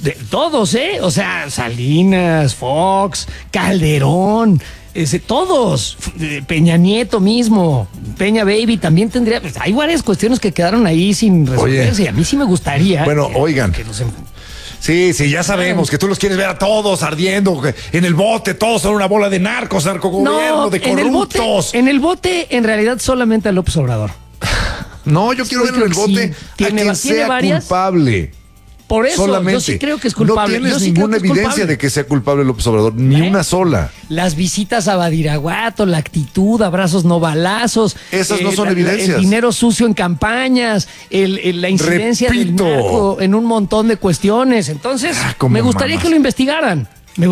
Todos, o sea, Salinas, Fox, Calderón, todos, Peña Nieto mismo, Peña Baby también tendría, pues, hay varias cuestiones que quedaron ahí sin resolverse. Oye, a mí sí me gustaría. Bueno, oigan. Sí, ya sabemos que tú los quieres ver a todos ardiendo en el bote, todos son una bola de narcos, narcogobierno, de corruptos. En el bote, en realidad, solamente a López Obrador. No, yo quiero verlo en el bote a quien sea culpable. Por eso, solamente. Yo sí creo que es culpable. No tienes ninguna evidencia de que sea culpable López Obrador, ni una sola. Las visitas a Badiraguato, la actitud, abrazos no balazos. Esas no son evidencias. El dinero sucio en campañas, la incidencia del narco en un montón de cuestiones. Entonces, me gustaría que lo investigaran.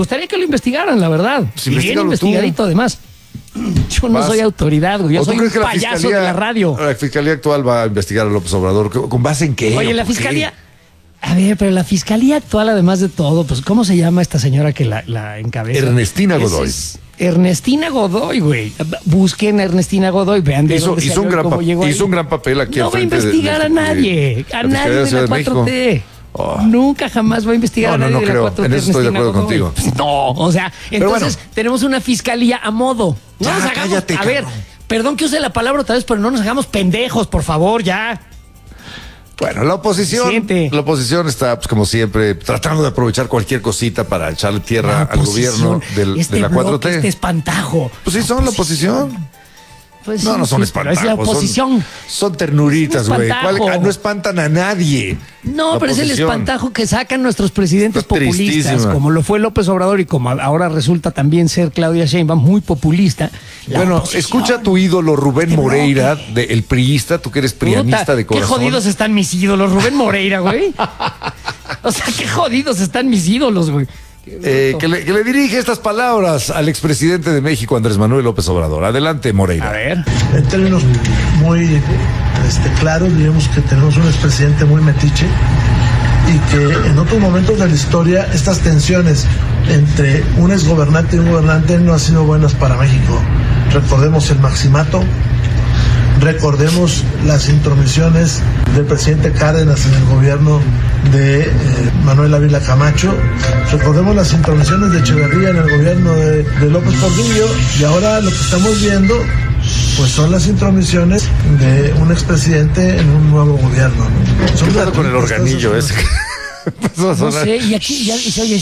La verdad. Pues y bien investigadito, además. Yo no soy autoridad, güey. Yo soy un payaso de la radio. La Fiscalía actual va a investigar a López Obrador. ¿Con base en qué? Oye, la Fiscalía... A ver, pero la Fiscalía actual, además de todo, pues, ¿cómo se llama esta señora que la encabeza? Ernestina Godoy. Ernestina Godoy, güey. Busquen a Ernestina Godoy, vean de dónde hizo un gran papel aquí al frente. No va a investigar a nadie de la 4T. Nunca jamás va a investigar a nadie de la 4T. En eso estoy de acuerdo contigo. No, o sea, entonces tenemos una fiscalía a modo. No nos hagamos, cállate, a ver, perdón que use la palabra otra vez, pero no nos hagamos pendejos, por favor, ya. Bueno, la oposición está, pues, como siempre, tratando de aprovechar cualquier cosita para echarle tierra al gobierno de la 4T. Este espantajo. Pues sí, son la oposición. Pues no son espantajos. Es la oposición. Son ternuritas, güey. No espantan a nadie. No, pero es el espantajo que sacan nuestros presidentes populistas, como lo fue López Obrador y como ahora resulta también ser Claudia Sheinbaum, muy populista. Bueno, escucha a tu ídolo Rubén Moreira, el priista, tú que eres prianista de corazón. Qué jodidos están mis ídolos, Rubén Moreira, güey. O sea, qué jodidos están mis ídolos, güey. Que le dirige estas palabras al expresidente de México, Andrés Manuel López Obrador. Adelante, Moreira. A ver. En términos muy claros, digamos que tenemos un expresidente muy metiche y que en otros momentos de la historia estas tensiones entre un exgobernante y un gobernante no han sido buenas para México. Recordemos el maximato. Recordemos las intromisiones del presidente Cárdenas en el gobierno de Manuel Ávila Camacho. Recordemos las intromisiones de Echeverría en el gobierno de López Portillo. Y ahora lo que estamos viendo, pues son las intromisiones de un expresidente en un nuevo gobierno, ¿no? ¿Qué pasa con el organillo ese? No sé, y aquí ya se oye...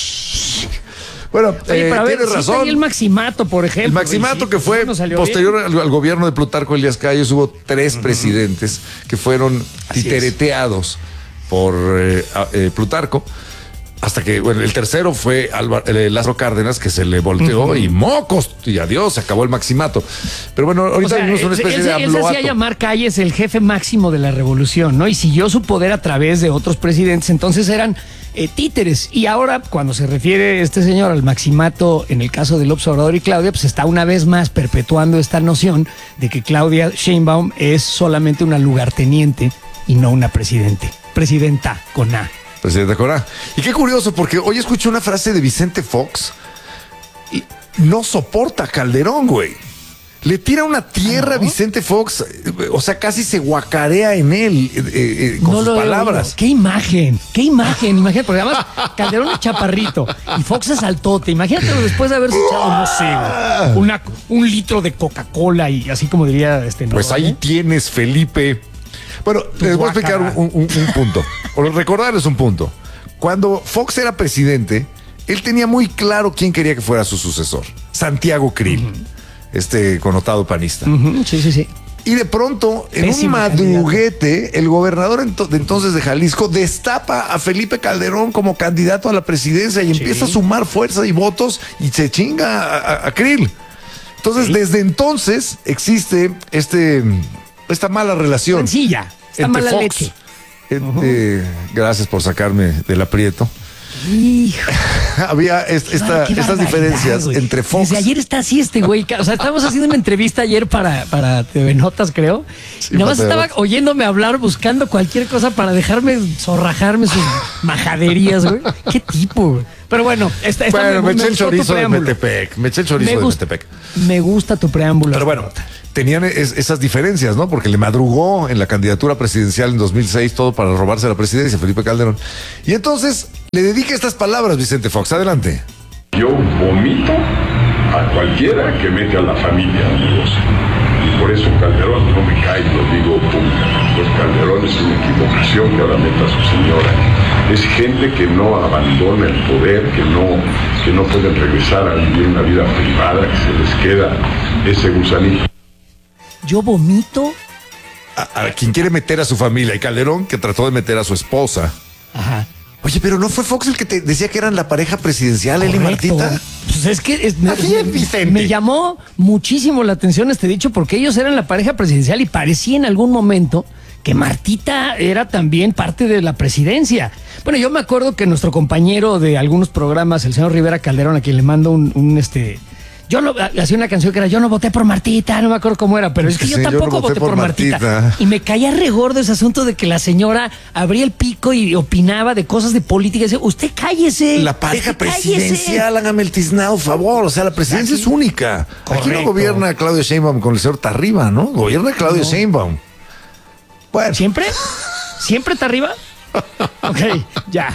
Bueno, pero a ver, tienes razón. Y el maximato, por ejemplo. El maximato que fue posterior al gobierno de Plutarco Elías Calles, hubo 3 presidentes que fueron titereteados por Plutarco, hasta que, bueno, el tercero fue Lázaro Cárdenas, que se le volteó y mocos, y adiós, se acabó el maximato. Pero bueno, ahorita vimos una especie de él se hacía llamar Calles el jefe máximo de la revolución, ¿no? Y siguió su poder a través de otros presidentes, entonces eran títeres. Y ahora, cuando se refiere este señor al maximato en el caso de López Obrador y Claudia, pues está una vez más perpetuando esta noción de que Claudia Sheinbaum es solamente una lugarteniente y no una presidenta con A. Presidenta Corá. Y qué curioso, porque hoy escuché una frase de Vicente Fox y no soporta a Calderón, güey. Le tira una tierra a Vicente Fox, o sea, casi se guacarea en él con sus palabras. ¡Qué imagen! Imagínate, porque además Calderón es chaparrito y Fox es altote. Imagínatelo después de haberse echado, no sé, un litro de Coca-Cola y así como diría Pues ahí tienes, Felipe. Bueno, les voy a explicar un punto, o recordarles un punto. Cuando Fox era presidente, él tenía muy claro quién quería que fuera su sucesor. Santiago Krill, connotado panista. Sí. Y de pronto, en un madruguete, el gobernador de entonces de Jalisco destapa a Felipe Calderón como candidato a la presidencia y empieza a sumar fuerza y votos y se chinga a Krill. Entonces, desde entonces existe esta mala relación. Sencilla, esta entre mala Fox. leche. Gracias por sacarme del aprieto. Hijo. Había estas diferencias entre Fox. Desde ayer está así güey. O sea, estábamos haciendo una entrevista ayer para TV Notas, creo. Sí, nada más estaba oyéndome hablar, buscando cualquier cosa para dejarme zorrajarme sus majaderías, güey. Qué tipo, güey. Pero bueno, me eché el chorizo de Metepec. Me gusta tu preámbulo. Pero bueno, tenían esas diferencias, ¿no? Porque le madrugó en la candidatura presidencial en 2006 todo para robarse la presidencia, Felipe Calderón. Y entonces le dedica estas palabras, Vicente Fox. Adelante. Yo vomito a cualquiera que mete a la familia, amigos. Y por eso Calderón no me cae, lo digo público. Pues Calderón es una equivocación que ahora meta a su señora. Es gente que no abandona el poder, que no pueden regresar a vivir una vida privada, que se les queda ese gusanito. Yo vomito. A quien quiere meter a su familia. Y Calderón, que trató de meter a su esposa. Ajá. Oye, pero ¿no fue Fox el que te decía que eran la pareja presidencial, él y Martita? Pues es que Vicente. me llamó muchísimo la atención este dicho porque ellos eran la pareja presidencial y parecía en algún momento que Martita era también parte de la presidencia. Bueno, yo me acuerdo que nuestro compañero de algunos programas, el señor Rivera Calderón, a quien le mando yo no hacía una canción que era yo no voté por Martita, no me acuerdo cómo era, pero es que yo tampoco no voté por Martita. Y me caía regordo ese asunto de que la señora abría el pico y opinaba de cosas de política y decía, usted cállese. La pareja presidencial, hágame el tiznado, favor. O sea, la presidencia es única. Correcto. Aquí no gobierna Claudia Sheinbaum con el señor Tarriba, ¿no? Gobierna Claudia Sheinbaum. Bueno. ¿Siempre? ¿Siempre Tarriba? Ok, ya.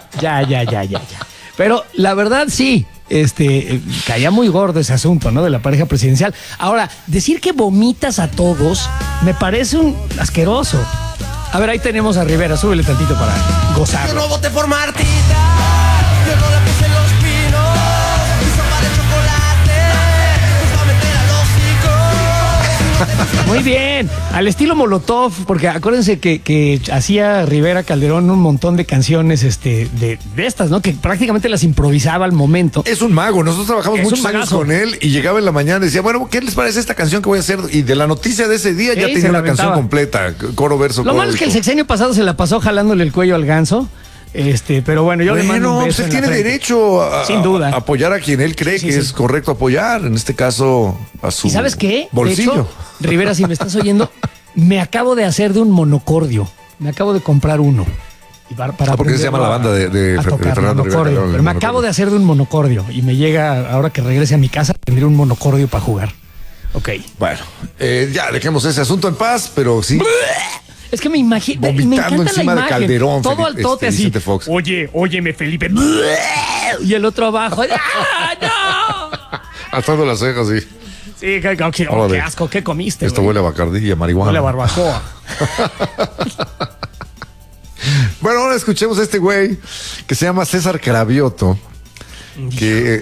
Pero la verdad sí. Caía muy gordo ese asunto, ¿no? De la pareja presidencial. Ahora, decir que vomitas a todos me parece un asqueroso. A ver, ahí tenemos a Rivera, súbele tantito para gozarlo. Yo no voté por Martita, yo no le puse los pinos, mi sopa de chocolate, nos va a meter al hocico. Muy bien, al estilo Molotov, porque acuérdense que hacía Rivera Calderón un montón de canciones de estas, ¿no? Que prácticamente las improvisaba al momento. Es un mago, nosotros trabajamos muchos años con él y llegaba en la mañana y decía, bueno, ¿qué les parece esta canción que voy a hacer? Y de la noticia de ese día ya tenía una canción completa, coro, verso, Lo malo es que el sexenio pasado se la pasó jalándole el cuello al ganso. Pero bueno, yo le mando un beso. Él tiene derecho sin duda, a apoyar a quien él cree que es correcto apoyar, en este caso a su bolsillo. ¿Y sabes qué? De hecho, Rivera, si me estás oyendo, me acabo de hacer de un monocordio. Me acabo de comprar uno. Y porque se llama la banda de Fernando Rivera. Pero me acabo de hacer de un monocordio y me llega, ahora que regrese a mi casa, tendré un monocordio para jugar. Ok. Bueno, ya dejemos ese asunto en paz, pero sí. Es que me imagino. Vomitando me encanta encima la de imagen. Calderón. Todo al tote así. Fox. Óyeme, Felipe. Y el otro abajo. ¡Ah, no! Alzando las cejas, sí. Sí, qué asco, ¿qué comiste? Esto huele a Bacardí y a marihuana. Huele a barbacoa. Bueno, ahora escuchemos a este güey que se llama César Cravioto. Que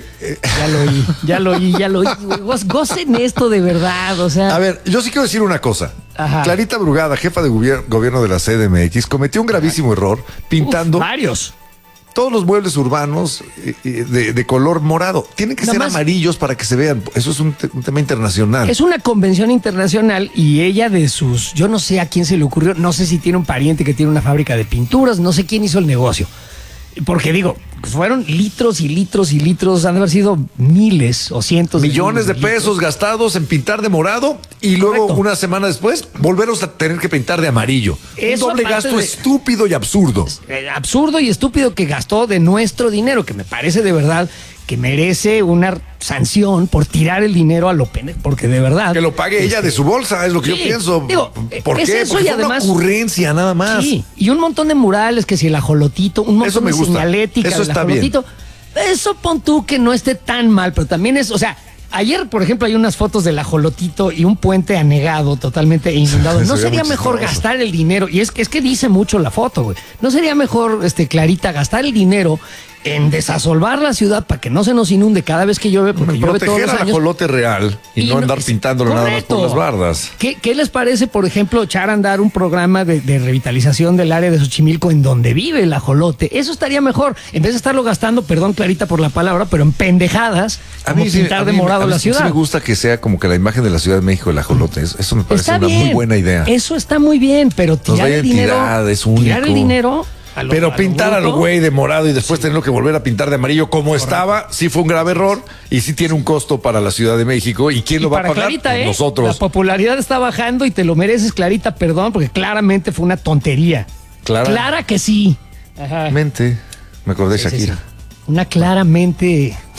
ya lo oí. Gocen esto de verdad, o sea. A ver, yo sí quiero decir una cosa. Ajá. Clarita Brugada, jefa de gobierno de la CDMX, cometió un gravísimo error pintando varios. Todos los muebles urbanos de color morado. Tienen que ser amarillos para que se vean. Eso es un tema internacional. Es una convención internacional y ella yo no sé a quién se le ocurrió, no sé si tiene un pariente que tiene una fábrica de pinturas, no sé quién hizo el negocio. Porque digo, fueron litros y litros y litros, han de haber sido miles o cientos millones de pesos gastados en pintar de morado y luego una semana después volverlos a tener que pintar de amarillo. Eso, un doble gasto estúpido y absurdo. Absurdo y estúpido que gastó de nuestro dinero, que me parece de verdad que merece una sanción por tirar el dinero a lo pene, porque de verdad. Que lo pague ella de su bolsa, es lo que yo pienso. Digo, ¿por qué? Eso porque y fue además, una ocurrencia nada más. Sí, y un montón de murales, que si el ajolotito, un montón de señalética eso está del ajolotito. Bien. Eso pon tú que no esté tan mal, pero también es, o sea, ayer, por ejemplo, hay unas fotos del ajolotito y un puente anegado, totalmente inundado. ¿No sería mejor gastar el dinero? Y es que dice mucho la foto, güey. ¿No sería mejor, Clarita, gastar el dinero en desasolvar la ciudad para que no se nos inunde cada vez que llueve? Porque llueve todos los años. Proteger al ajolote real y no andar pintándolo nada más por las bardas. ¿Qué les parece, por ejemplo, echar a andar un programa de revitalización del área de Xochimilco en donde vive el ajolote? Eso estaría mejor. En vez de estarlo gastando, perdón, Clarita, por la palabra, pero en pendejadas, como pintar de morado la ciudad. Sí me gusta que sea como que la imagen de la Ciudad de México el ajolote. Eso me parece una muy buena idea. Eso está muy bien, pero tirar el dinero. Es único. Tirar el dinero. Pero pintar a lo güey de morado y después tenerlo que volver a pintar de amarillo como estaba, sí fue un grave error y sí tiene un costo para la Ciudad de México. ¿Y quién lo va a pagar? Clarita, nosotros. La popularidad está bajando y te lo mereces, Clarita, perdón, porque claramente fue una tontería. Clara que sí. Ajá. Me acordé de Shakira. Sí. Una claramente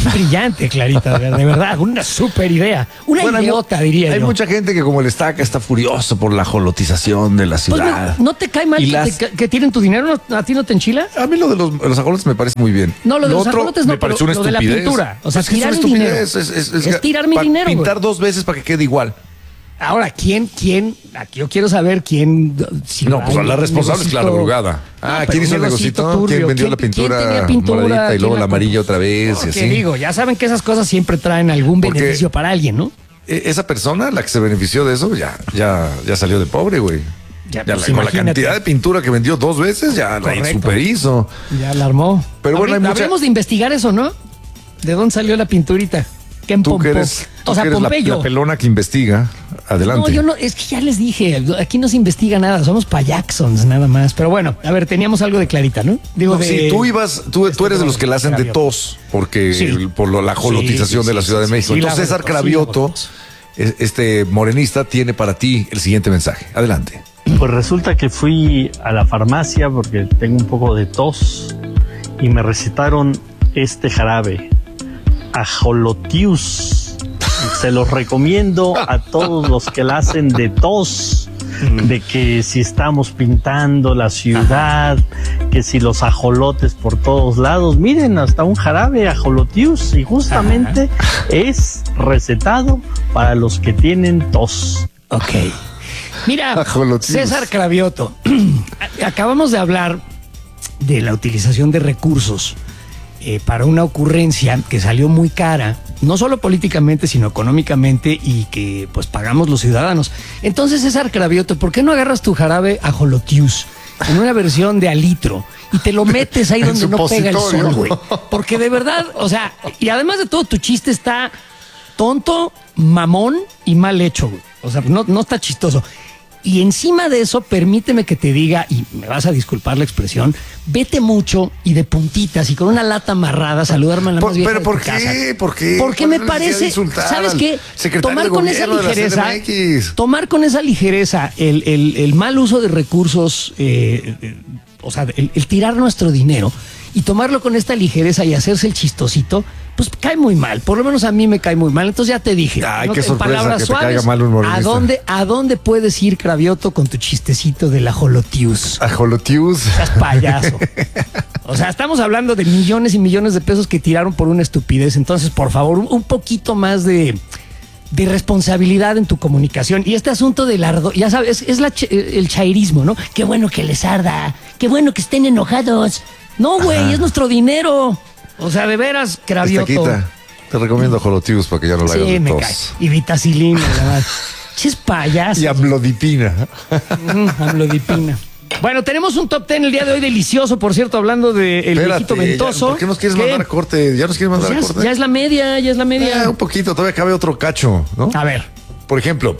Brillante, Clarita, de verdad, una súper idea. Una idiota, diría yo. Hay mucha gente que como el Estaca está furioso por la jolotización de la ciudad. Pues ¿no te cae mal que tienen tu dinero? ¿A ti no te enchila? A mí lo de los ajolotes me parece muy bien. No, lo de los otro ajolotes no, me parece una lo de la estupidez. pintura. O sea, Pues tirar es mi una dinero. estupidez. Es tirar mi dinero, Pintar güey. 2 veces para que quede igual. Ahora, ¿quién? Aquí yo quiero saber quién. Si No, pues hay la un responsable es Clara negocito- Brugada. pero ¿Quién hizo un el negocito negocito? turbio. ¿Quién vendió la ¿Quién pintura tenía pintura? moradita y luego ¿Quién la amarilla otra vez? y Porque así? digo, ya saben que esas cosas siempre traen algún Porque- beneficio para alguien, ¿no? Esa persona, la que se benefició de eso, ya salió de pobre, güey. Ya, Ya pues, con la imagínate. cantidad de pintura que vendió 2 veces, ya la Correcto. superhizo. Ya la armó. Pero bueno, hay mucha- Habremos de investigar eso, ¿no? ¿De dónde salió la pinturita? ¿Qué Tú que eres, Pompeyo. la pelona que investiga, adelante. No, yo no, es que ya les dije, aquí no se investiga nada, somos payaxons nada más. Pero bueno, a ver, teníamos algo de Clarita, ¿no? Digo, No, sí, tú eres de los que la hacen de Cravioto. tos, porque Sí. por la jolotización Sí, de la sí, Ciudad sí, de México. sí, la Entonces, hago César de tos, Cravioto, sí, la hago de este morenista, tiene para ti el siguiente mensaje. Adelante. Pues resulta que fui a la farmacia porque tengo un poco de tos y me recetaron este jarabe, Ajolotius. Se los recomiendo a todos los que la hacen de tos, de que si estamos pintando la ciudad, que si los ajolotes por todos lados, miren, hasta un jarabe Ajolotius y justamente es recetado para los que tienen tos. Ok. Mira, Ajolotius. César Cravioto, acabamos de hablar de la utilización de recursos para una ocurrencia que salió muy cara, no solo políticamente, sino económicamente, y que pues pagamos los ciudadanos. Entonces, César Cravioto, ¿por qué no agarras tu jarabe Ajolotius en una versión de alitro y te lo metes ahí donde no pega el supositorio. sol, güey? Porque de verdad, o sea, y además de todo, tu chiste está tonto, mamón y mal hecho, güey. O sea, no está chistoso. Y encima de eso, permíteme que te diga, y me vas a disculpar la expresión, vete mucho y de puntitas y con una lata amarrada, saludarme a la más vieja ¿Pero de por tu casa. qué? ¿Por qué? Porque ¿Cuál me es la necesidad de parece, insultar ¿sabes al qué? secretario Tomar de con esa gobierno de la ligereza, CDMX? tomar con esa ligereza el mal uso de recursos, o sea, el tirar nuestro dinero y tomarlo con esta ligereza y hacerse el chistosito, pues cae muy mal. Por lo menos a mí me cae muy mal. Entonces ya te dije. Ay, ¿no? qué En sorpresa palabras que te suaves, caiga mal un morenista. ¿A dónde puedes ir, Cravioto, con tu chistecito de la Ajolotius? Ajolotius. Seas payaso. O sea, estamos hablando de millones y millones de pesos que tiraron por una estupidez. Entonces, por favor, un poquito más de responsabilidad en tu comunicación. Y este asunto del ardo, ya sabes, es el chairismo, ¿no? Qué bueno que les arda, qué bueno que estén enojados. No, güey, es nuestro dinero. O sea, de veras, Cravioto. Estaquita, te recomiendo Ajolotius para que ya no la hagas Sí, de me tos. cae. Y vitacilina, la verdad. Chis payaso. Y amlodipina. Amlodipina. Bueno, tenemos un top 10 el día de hoy delicioso, por cierto, hablando del viejito ventoso. ¿Por qué nos quieres ¿Qué? mandar a corte? ¿Ya nos quieres mandar Pues a corte? ya es la media, ya es la media. Un poquito, todavía cabe otro cacho, ¿no? A ver. Por ejemplo,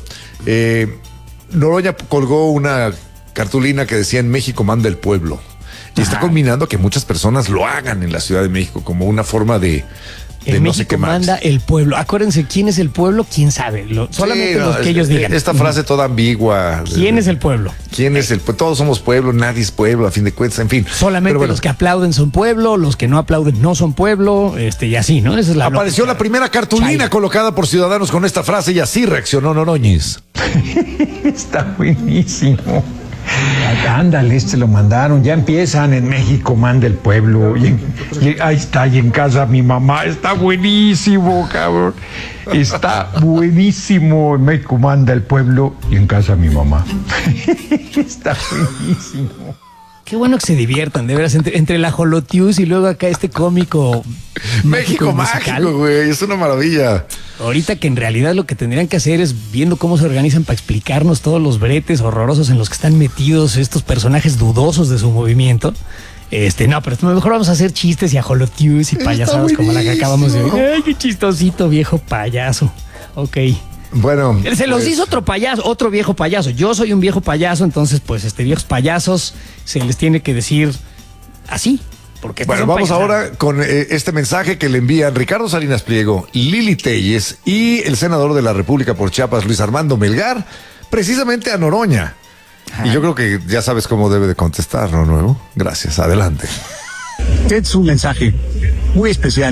Noroña colgó una cartulina que decía: en México manda el pueblo. Y está combinando que muchas personas lo hagan en la Ciudad de México como una forma de En no México sé qué más. manda el pueblo. Acuérdense, ¿quién es el pueblo? ¿Quién sabe? Solamente Sí, no, los que ellos digan. Esta frase toda ambigua. ¿Quién es el pueblo? ¿Quién es el pueblo? Todos somos pueblo, nadie es pueblo, a fin de cuentas, en fin. Solamente Pero bueno, los que aplauden son pueblo, los que no aplauden no son pueblo, y así, ¿no? Esa es la apareció lógica. la primera cartulina Chaira. colocada por ciudadanos con esta frase y así reaccionó Noroñez. Está buenísimo. Ándale, lo mandaron. Ya empiezan. En México manda el pueblo. Y ahí está, y en casa mi mamá. Está buenísimo, cabrón. Está buenísimo. En México manda el pueblo y en casa mi mamá. Está buenísimo. Qué bueno que se diviertan, de veras, entre la Ajolotius y luego acá este cómico México musical. mágico, güey, es una maravilla. Ahorita que en realidad lo que tendrían que hacer es viendo cómo se organizan para explicarnos todos los bretes horrorosos en los que están metidos estos personajes dudosos de su movimiento. No, pero mejor vamos a hacer chistes y Ajolotius y payasadas como la que acabamos de oír. Ay, qué chistosito, viejo payaso. Ok. Bueno. Se los hizo otro payaso, otro viejo payaso. Yo soy un viejo payaso, entonces, pues, viejos payasos se les tiene que decir así. Porque Bueno, son vamos payasadas. ahora con este mensaje que le envían Ricardo Salinas Pliego, Lili Telles y el senador de la República por Chiapas, Luis Armando Melgar, precisamente a Noroña. Ajá. Y yo creo que ya sabes cómo debe de contestar, ¿no? Nuevo. Gracias, adelante. Es un mensaje muy especial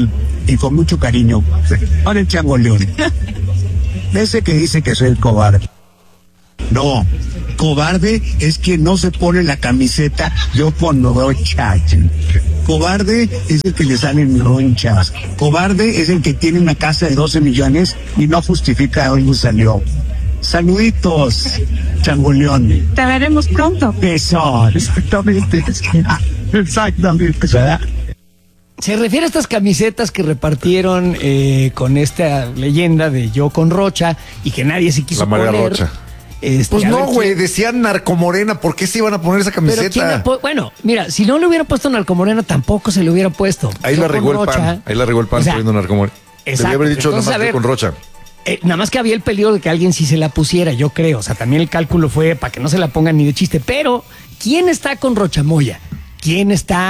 y con mucho cariño. Para el Chango León. Ese que dice que soy el cobarde. No, cobarde es quien no se pone la camiseta yo cuando veo chacha. Cobarde es el que le salen ronchas. Cobarde es el que tiene una casa de 12 millones y no justifica dónde salió. Saluditos, Changoleón. Te veremos pronto. Eso, exactamente. Exactamente, ¿verdad? Se refiere a estas camisetas que repartieron con esta leyenda de yo con Rocha y que nadie se quiso poner. La María Rocha. Pues no, güey, decían Narcomorena, ¿por qué se iban a poner esa camiseta? Bueno, mira, si no le hubiera puesto Narcomorena, tampoco se le hubiera puesto. Ahí la regó el PAN, poniendo Narcomorena. Debería haber dicho nada más con Rocha. Nada más que había el peligro de que alguien sí se la pusiera, yo creo. O sea, también el cálculo fue para que no se la pongan ni de chiste. Pero, ¿quién está con Rocha Moya? ¿Quién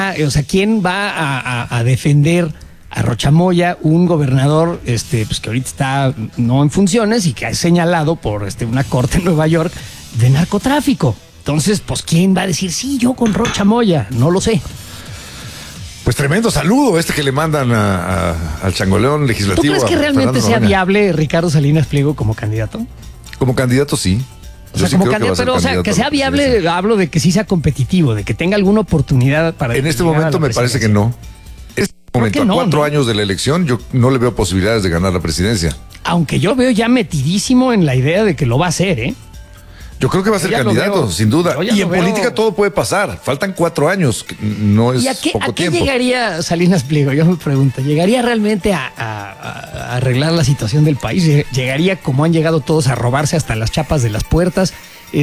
va a defender a Rocha Moya, un gobernador pues que ahorita está no en funciones y que es señalado por una corte en Nueva York de narcotráfico? Entonces, pues, ¿quién va a decir sí, yo con Rocha Moya? No lo sé. Pues tremendo saludo que le mandan al Changoleón legislativo. ¿Tú crees que realmente sea viable Ricardo Salinas Pliego como candidato? Como candidato, sí. O sea, como candidato, pero que sea viable, hablo de que sí sea competitivo, de que tenga alguna oportunidad para... En este momento me parece que no. En este momento, a 4 años de la elección, yo no le veo posibilidades de ganar la presidencia. Aunque yo veo ya metidísimo en la idea de que lo va a hacer, ¿eh? Yo creo que va a ser candidato, sin duda. Y en política todo puede pasar. Faltan 4 años, no es poco tiempo. ¿A qué llegaría Salinas Pliego? Yo me pregunto, ¿llegaría realmente a arreglar la situación del país? ¿Llegaría como han llegado todos a robarse hasta las chapas de las puertas?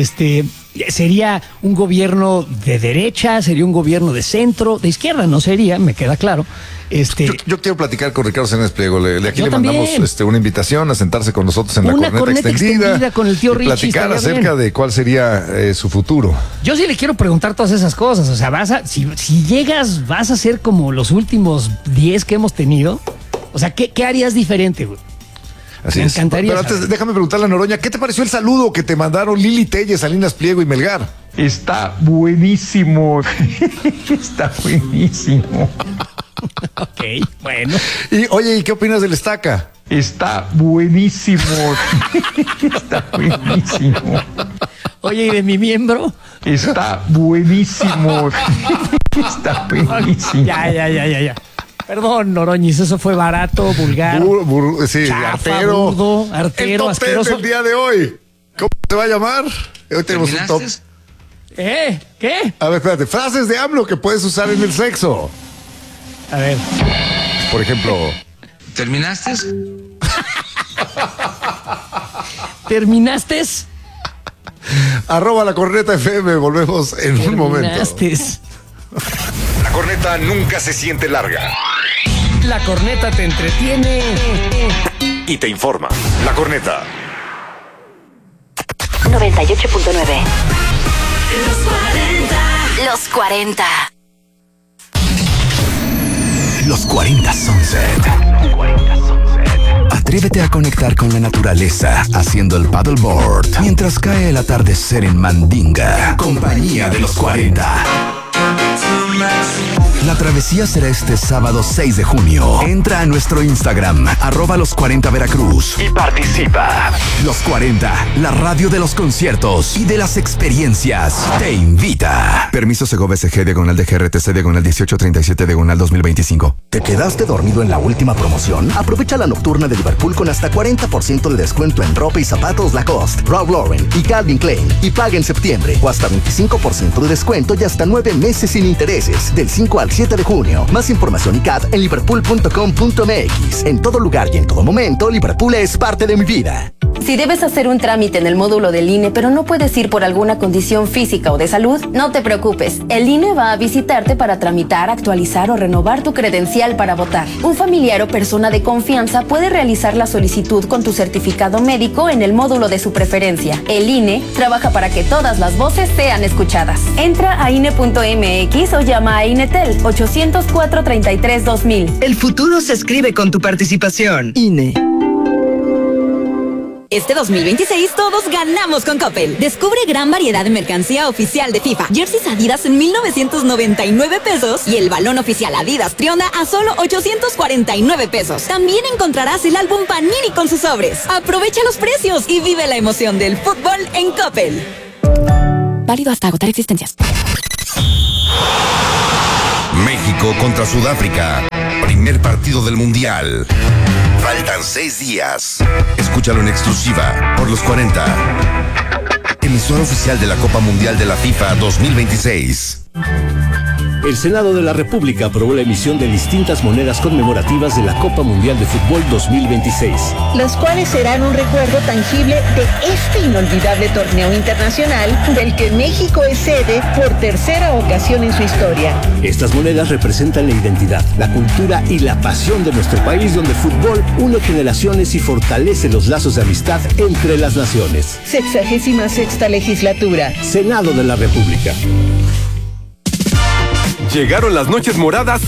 ¿Sería un gobierno de derecha? ¿Sería un gobierno de centro? De izquierda no sería, me queda claro. Yo quiero platicar con Ricardo Salinas Pliego. Aquí le mandamos una invitación a sentarse con nosotros en la corneta extendida con el tío Richie, platicar acerca de cuál sería su futuro. Yo sí le quiero preguntar todas esas cosas. O sea, si llegas, vas a ser como los últimos 10 que hemos tenido. O sea, ¿qué harías diferente, güey? Así me encantaría. Pero antes, déjame preguntarle a Noroña, ¿qué te pareció el saludo que te mandaron Lili Telles, Salinas Pliego y Melgar? Está buenísimo. Está buenísimo. Ok, bueno. Y oye, ¿y qué opinas del Estaca? Está buenísimo. Está buenísimo. Oye, ¿y de mi miembro? Está buenísimo. Está buenísimo. Ya. Perdón, Noroñis, eso fue barato, vulgar. Sí, chafa, artero. Burdo, artero, el top asqueroso. 10 del día de hoy. ¿Cómo se va a llamar? Hoy tenemos un top. ¿Qué? A ver, espérate. Frases de AMLO que puedes usar en el sexo. A ver. Por ejemplo. ¿Terminaste? ¿Terminaste? @ La Corneta FM. Volvemos en un momento. La corneta nunca se siente larga. La corneta te entretiene y te informa. La Corneta 98.9. Los 40. Los 40 Sunset. Atrévete a conectar con la naturaleza haciendo el paddleboard mientras cae el atardecer en Mandinga. Compañía de los 40. La travesía será este sábado 6 de junio. Entra a nuestro Instagram, @los40 Veracruz y participa. Los 40, la radio de los conciertos y de las experiencias, te invita. Permiso Segovia SG, /DGRTC, /1837, /2025. ¿Te quedaste dormido en la última promoción? Aprovecha la nocturna de Liverpool con hasta 40% de descuento en ropa y zapatos Lacoste, Ralph Lauren y Calvin Klein. Y paga en septiembre, o hasta 25% de descuento y hasta 9 meses sin intereses, del 5 al 7 de junio. Más información y CAT en liverpool.com.mx. En todo lugar y en todo momento, Liverpool es parte de mi vida. Si debes hacer un trámite en el módulo del INE, pero no puedes ir por alguna condición física o de salud, no te preocupes. El INE va a visitarte para tramitar, actualizar o renovar tu credencial para votar. Un familiar o persona de confianza puede realizar la solicitud con tu certificado médico en el módulo de su preferencia. El INE trabaja para que todas las voces sean escuchadas. Entra a INE.mx o llama a INETEL 804-33-2000. El futuro se escribe con tu participación. INE. Este 2026 todos ganamos con Coppel. Descubre gran variedad de mercancía oficial de FIFA. Jerseys Adidas en 1,999 pesos y el balón oficial Adidas Trionda a solo 849 pesos. También encontrarás el álbum Panini con sus sobres. Aprovecha los precios y vive la emoción del fútbol en Coppel. Válido hasta agotar existencias. México contra Sudáfrica. Primer partido del Mundial. Faltan 6 días. Escúchalo en exclusiva por Los 40. Emisora oficial de la Copa Mundial de la FIFA 2026. El Senado de la República aprobó la emisión de distintas monedas conmemorativas de la Copa Mundial de Fútbol 2026. Los cuales serán un recuerdo tangible de este inolvidable torneo internacional del que México es sede por tercera ocasión en su historia. Estas monedas representan la identidad, la cultura y la pasión de nuestro país, donde el fútbol une generaciones y fortalece los lazos de amistad entre las naciones. 66ª legislatura. Senado de la República. Llegaron las noches moradas